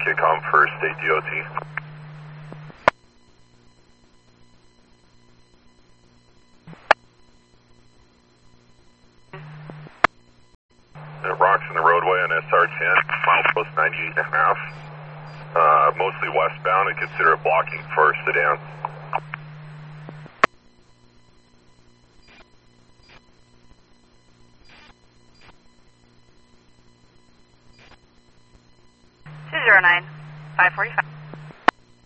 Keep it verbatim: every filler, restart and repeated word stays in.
K-Com for State D O T. There rocks in the roadway on S R ten, milepost ninety-eight and a half. Uh, mostly westbound and consider it blocking for sedans. two zero nine, five forty-five.